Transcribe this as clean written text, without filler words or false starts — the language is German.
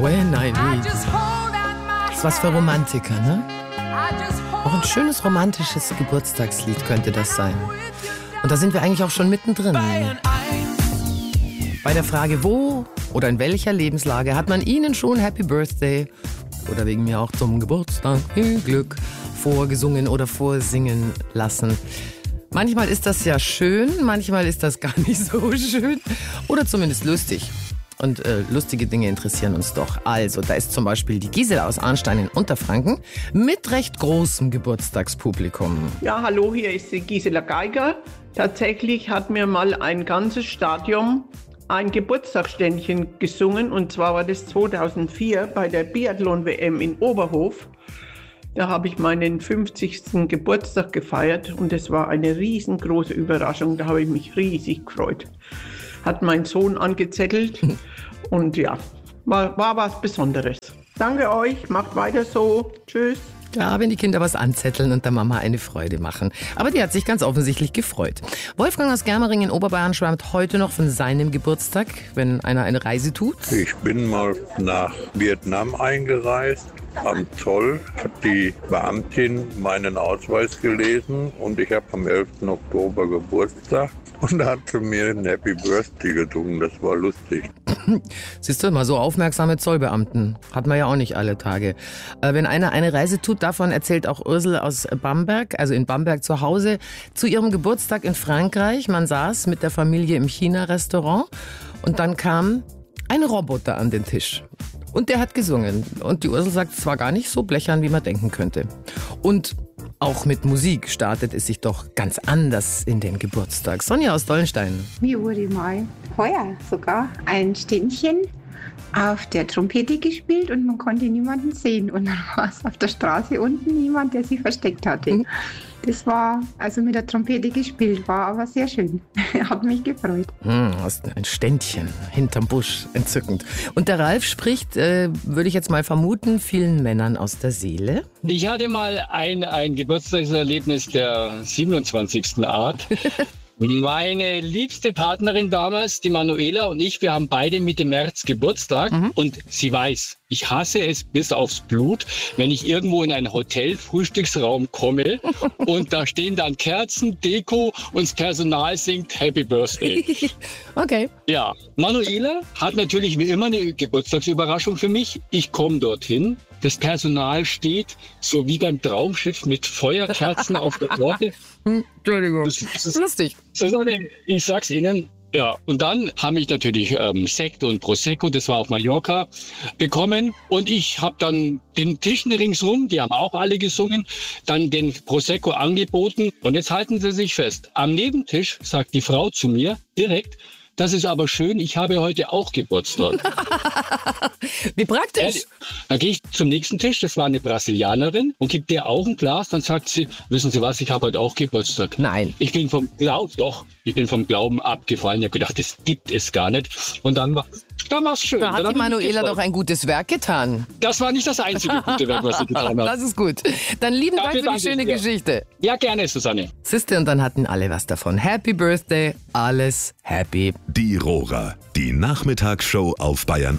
When I Need. Das ist was für Romantiker, ne? Auch ein schönes romantisches Geburtstagslied könnte das sein. Und da sind wir eigentlich auch schon mittendrin. Bei der Frage, wo oder in welcher Lebenslage hat man Ihnen schon Happy Birthday oder wegen mir auch zum Geburtstag viel Glück vorgesungen oder vorsingen lassen? Manchmal ist das ja schön, manchmal ist das gar nicht so schön oder zumindest lustig. Und lustige Dinge interessieren uns doch. Also, da ist zum Beispiel die Gisela aus Arnstein in Unterfranken mit recht großem Geburtstagspublikum. Ja, hallo, hier ist die Gisela Geiger. Tatsächlich hat mir mal ein ganzes Stadion ein Geburtstagsständchen gesungen. Und zwar war das 2004 bei der Biathlon-WM in Oberhof. Da habe ich meinen 50. Geburtstag gefeiert und es war eine riesengroße Überraschung. Da habe ich mich riesig gefreut. Hat mein Sohn angezettelt und ja, war was Besonderes. Danke euch, macht weiter so. Tschüss. Ja, wenn die Kinder was anzetteln und der Mama eine Freude machen. Aber die hat sich ganz offensichtlich gefreut. Wolfgang aus Germering in Oberbayern schwärmt heute noch von seinem Geburtstag, wenn einer eine Reise tut. Ich bin mal nach Vietnam eingereist. Am Zoll hat die Beamtin meinen Ausweis gelesen und ich habe am 11. Oktober Geburtstag. Und da hat sie mir ein Happy Birthday gesungen, das war lustig. Siehst du, mal so aufmerksame Zollbeamten. Hat man ja auch nicht alle Tage. Wenn einer eine Reise tut, davon erzählt auch Ursel aus Bamberg, also in Bamberg zu Hause, zu ihrem Geburtstag in Frankreich. Man saß mit der Familie im China-Restaurant und dann kam ein Roboter an den Tisch. Und der hat gesungen. Und die Ursel sagt, es war gar nicht so blechern, wie man denken könnte. Und auch mit Musik startet es sich doch ganz anders in den Geburtstag. Sonja aus Dollenstein. Mir wurde mal heuer sogar ein Ständchen auf der Trompete gespielt und man konnte niemanden sehen. Und dann war es auf der Straße unten niemand, der sich versteckt hatte. Das war also mit der Trompete gespielt, war aber sehr schön. Hat mich gefreut. Hast ein Ständchen hinterm Busch, entzückend. Und der Ralf spricht, würde ich jetzt mal vermuten, vielen Männern aus der Seele. Ich hatte mal ein Geburtstagserlebnis der 27. Art. Meine liebste Partnerin damals, die Manuela und ich, wir haben beide Mitte März Geburtstag und sie weiß, ich hasse es bis aufs Blut, wenn ich irgendwo in einen Hotel-Frühstücksraum komme und da stehen dann Kerzen, Deko und das Personal singt Happy Birthday. Okay. Ja, Manuela hat natürlich wie immer eine Geburtstagsüberraschung für mich. Ich komme dorthin. Das Personal steht so wie beim Traumschiff mit Feuerkerzen auf der Torte. Entschuldigung. Das ist lustig. Ich sag's Ihnen. Ja, und dann habe ich natürlich Sekt und Prosecco, das war auf Mallorca, bekommen. Und ich habe dann den Tischen ringsrum, die haben auch alle gesungen, dann den Prosecco angeboten. Und jetzt halten Sie sich fest. Am Nebentisch sagt die Frau zu mir direkt, das ist aber schön, ich habe heute auch Geburtstag. Wie praktisch. Dann gehe ich zum nächsten Tisch, das war eine Brasilianerin, und gebe der auch ein Glas. Dann sagt sie, wissen Sie was, ich habe heute auch Geburtstag. Nein. Ich bin vom Glauben abgefallen. Ich habe gedacht, das gibt es gar nicht. Und dann war es schön. Da hat die Manuela doch ein gutes Werk getan. Das war nicht das einzige gute Werk, was sie getan hat. Das ist gut. Dann lieben Dank für die schöne Geschichte. Ja, gerne, Susanne. Siehste, und dann hatten alle was davon. Happy Birthday, alles happy. Die Rohrer, die Nachmittagsshow auf Bayern